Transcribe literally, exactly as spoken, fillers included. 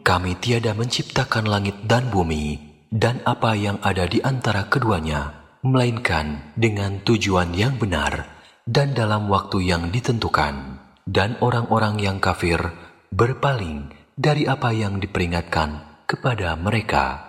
kami tiada menciptakan langit dan bumi dan apa yang ada di antara keduanya, melainkan dengan tujuan yang benar dan dalam waktu yang ditentukan. Dan orang-orang yang kafir berpaling dari apa yang diperingatkan kepada mereka.